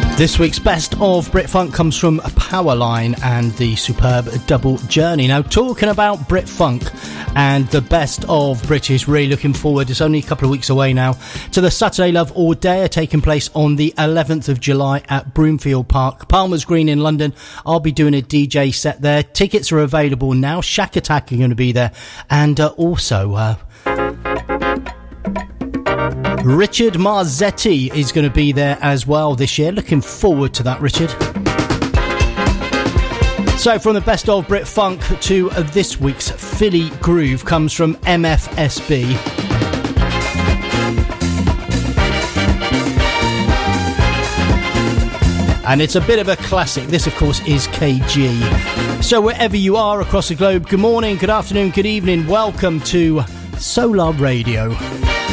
This week's Best of Brit Funk comes from Powerline and the superb Double Journey. Now, talking about Brit Funk and the Best of British, really looking forward. It's only a couple of weeks away now to the Saturday Love All Day, taking place on the 11th of July at Broomfield Park, Palmer's Green in London. I'll be doing a DJ set there. Tickets are available now. Shack Attack are going to be there, and also Richard Marzetti is going to be there as well this year. Looking forward to that, Richard. So from the Best of Brit Funk to this week's Philly Groove comes from MFSB. And it's a bit of a classic. This, of course, is KG. So wherever you are across the globe, good morning, good afternoon, good evening. Welcome to Solar Radio.